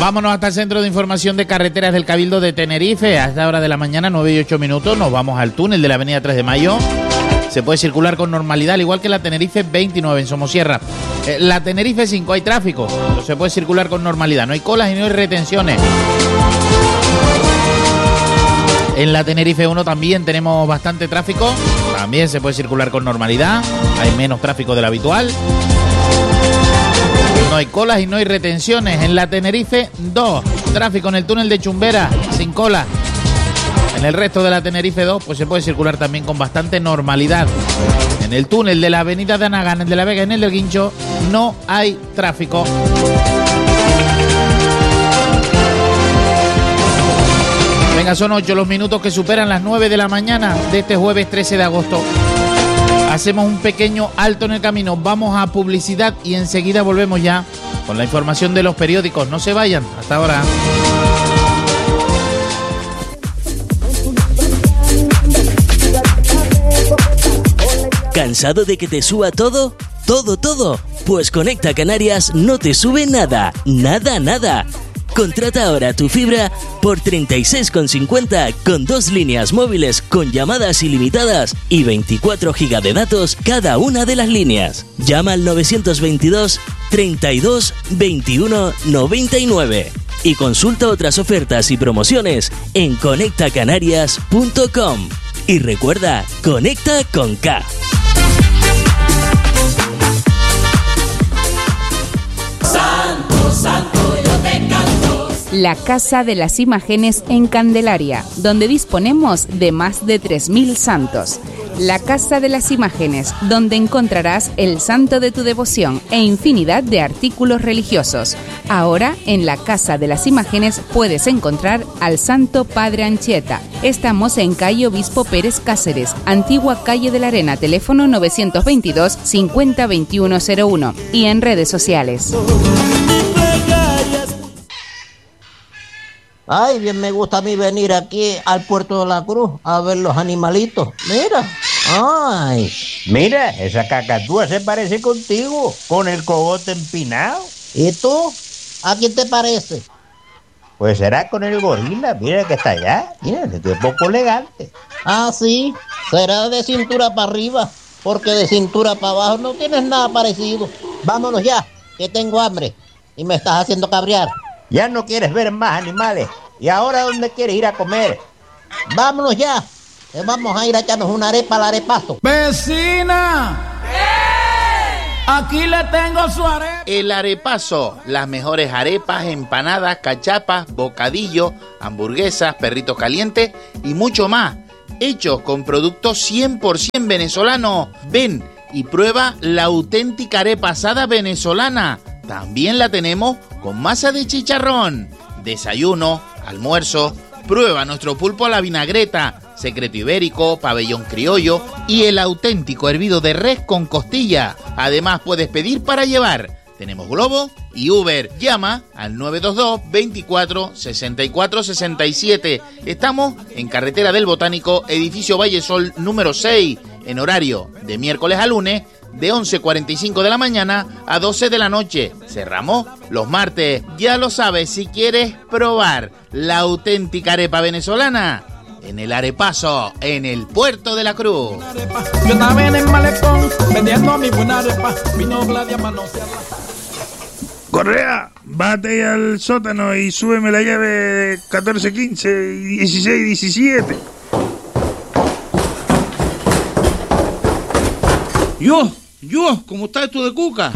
Vámonos hasta el Centro de Información de Carreteras del Cabildo de Tenerife. A esta hora de la mañana, 9:08, nos vamos al túnel de la avenida 3 de Mayo. Se puede circular con normalidad, al igual que la Tenerife 29 en Somosierra. La Tenerife 5 hay tráfico, pero se puede circular con normalidad. No hay colas y no hay retenciones. En la Tenerife 1 también tenemos bastante tráfico. También se puede circular con normalidad. Hay menos tráfico del habitual. No hay colas y no hay retenciones. En la Tenerife 2, tráfico en el túnel de Chumbera, sin cola. En el resto de la Tenerife 2, pues se puede circular también con bastante normalidad. En el túnel de la avenida de Anagán, el de la Vega y en el del Guincho, no hay tráfico. Venga, son 8 los minutos que superan las 9 de la mañana de este jueves 13 de agosto. Hacemos un pequeño alto en el camino, vamos a publicidad y enseguida volvemos ya con la información de los periódicos. No se vayan, hasta ahora. ¿Cansado de que te suba todo? ¿Todo? Pues Conecta Canarias no te sube nada. Contrata ahora tu fibra por 36,50 con 2 líneas móviles con llamadas ilimitadas y 24 GB de datos cada una de las líneas. Llama al 922 32 21 99 y consulta otras ofertas y promociones en conectacanarias.com. Y recuerda, conecta con K. Santo, yo te canto. La Casa de las Imágenes en Candelaria, donde disponemos de más de 3.000 santos. La Casa de las Imágenes, donde encontrarás el santo de tu devoción e infinidad de artículos religiosos. Ahora, en la Casa de las Imágenes puedes encontrar al Santo Padre Anchieta. Estamos en calle Obispo Pérez Cáceres, antigua calle de la Arena, teléfono 922 50 2101 y en redes sociales. Ay, bien me gusta a mí venir aquí al Puerto de la Cruz a ver los animalitos. Mira, ay. Mira, esa cacatúa se parece contigo, con el cogote empinado. ¿Y tú? ¿A quién te parece? Pues será con el gorila, mira que está allá. Mira, que es poco elegante. Ah, sí, será de cintura para arriba, porque de cintura para abajo no tienes nada parecido. Vámonos ya, que tengo hambre y me estás haciendo cabrear. Ya no quieres ver más animales. ¿Y ahora dónde quieres ir a comer? Vámonos ya, que vamos a ir a echarnos una arepa al arepazo. ¡Vecina! Aquí le tengo su arepa. El Arepazo, las mejores arepas, empanadas, cachapas, bocadillo, hamburguesas, perritos calientes y mucho más. Hechos con productos 100% venezolanos. Ven y prueba la auténtica arepa asada venezolana. También la tenemos con masa de chicharrón. Desayuno, almuerzo, prueba nuestro pulpo a la vinagreta, secreto ibérico, pabellón criollo y el auténtico hervido de res con costilla. Además puedes pedir para llevar. Tenemos Globo y Uber. Llama al 922 24 64 67. Estamos en Carretera del Botánico, edificio Vallesol número 6, en horario de miércoles a lunes, de 11:45 de la mañana a 12 de la noche. Cerramos los martes. Ya lo sabes, si quieres probar la auténtica arepa venezolana, en el Arepazo, en el Puerto de la Cruz. Yo estaba en el malecón vendiendo mi buena arepa. Vino Gladia manosearla. Correa, bájate ahí al sótano y súbeme la llave 14, 15, 16, 17. Yo, ¿cómo está esto de cuca?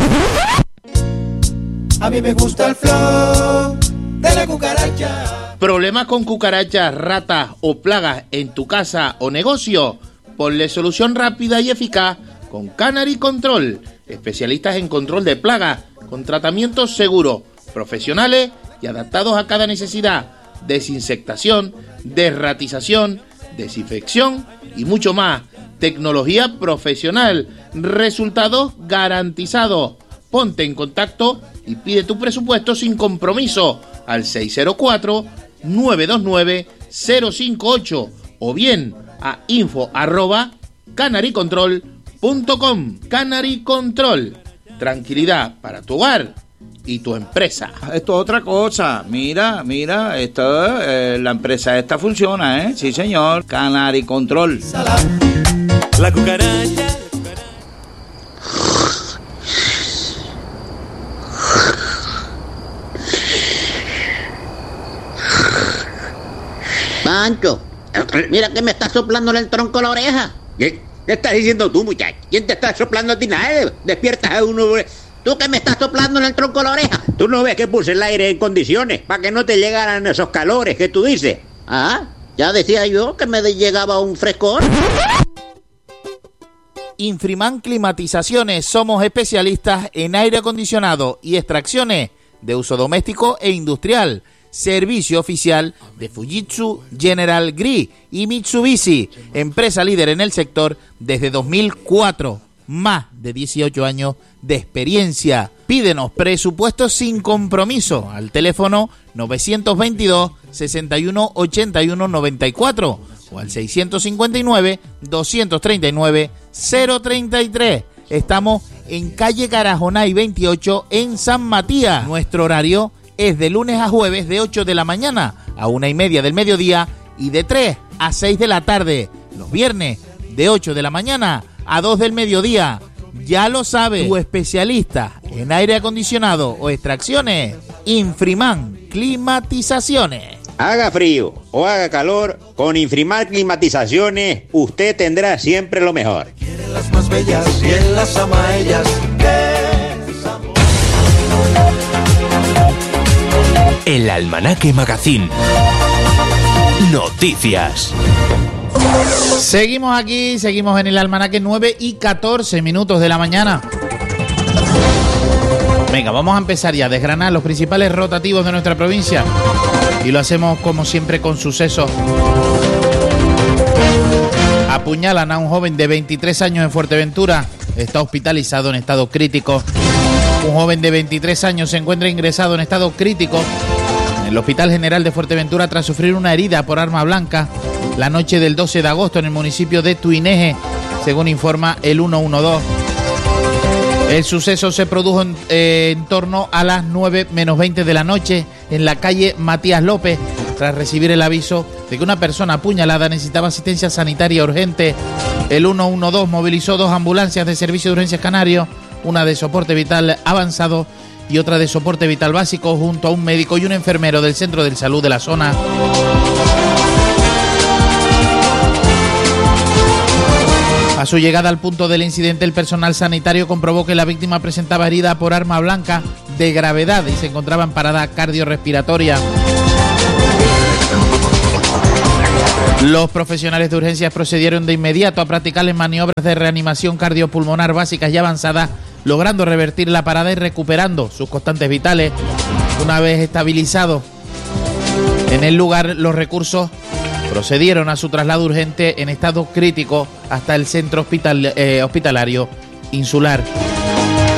A mí me gusta el flow de la cucaracha. ¿Problemas con cucarachas, ratas o plagas en tu casa o negocio? Ponle solución rápida y eficaz con Canary Control. Especialistas en control de plagas, con tratamientos seguros, profesionales y adaptados a cada necesidad. Desinsectación, desratización, desinfección y mucho más. Tecnología profesional, resultados garantizados. Ponte en contacto y pide tu presupuesto sin compromiso al 604-929-058 o bien a info@canarycontrol.com. Canary Control, tranquilidad para tu hogar y tu empresa. Esto es otra cosa. Mira, la empresa esta funciona, ¿eh? Sí, señor. Canary Control. La cucaracha. Pancho, mira que me está soplando en el tronco la oreja. ¿Qué estás diciendo tú, muchacho? ¿Quién te está soplando a ti nada? Despiertas a uno. Tú que me estás soplando en el tronco la oreja. ¿Tú no ves que puse el aire en condiciones para que no te llegaran esos calores que tú dices? Ah, ya decía yo que me llegaba un frescor. Infriman Climatizaciones, somos especialistas en aire acondicionado y extracciones de uso doméstico e industrial. Servicio oficial de Fujitsu, General Gree y Mitsubishi, empresa líder en el sector desde 2004. Más de 18 años de experiencia. Pídenos presupuestos sin compromiso al teléfono 922 61 81 94 o al 659 239 033. Estamos en calle Carajonay 28 en San Matías. Nuestro horario es de lunes a jueves de 8 de la mañana a 1:30 del mediodía y de 3 a 6 de la tarde. Los viernes de 8 de la mañana a 2 del mediodía. Ya lo sabe, tu especialista en aire acondicionado o extracciones, Infriman Climatizaciones. Haga frío o haga calor, con Infriman Climatizaciones usted tendrá siempre lo mejor. Quieren las más bellas y él las ama a ellas. El Almanaque Magazine. Noticias. Seguimos aquí, seguimos en el Almanaque, 9:14 de la mañana. Venga, vamos a empezar ya a desgranar los principales rotativos de nuestra provincia. Y lo hacemos como siempre con sucesos. Apuñalan a un joven de 23 años en Fuerteventura. Está hospitalizado en estado crítico. Un joven de 23 años se encuentra ingresado en estado crítico en el Hospital General de Fuerteventura tras sufrir una herida por arma blanca la noche del 12 de agosto en el municipio de Tuineje, según informa el 112. El suceso se produjo en torno a las 9 menos 20 de la noche en la calle Matías López, tras recibir el aviso de que una persona apuñalada necesitaba asistencia sanitaria urgente. El 112 movilizó 2 ambulancias de servicio de urgencias canario, una de soporte vital avanzado y otra de soporte vital básico, junto a un médico y un enfermero del centro de salud de la zona. A su llegada al punto del incidente, el personal sanitario comprobó que la víctima presentaba herida por arma blanca de gravedad y se encontraba en parada cardiorrespiratoria. Los profesionales de urgencias procedieron de inmediato a practicarles maniobras de reanimación cardiopulmonar básicas y avanzadas, logrando revertir la parada y recuperando sus constantes vitales. Una vez estabilizado en el lugar, los recursos procedieron a su traslado urgente en estado crítico hasta el centro hospitalario insular.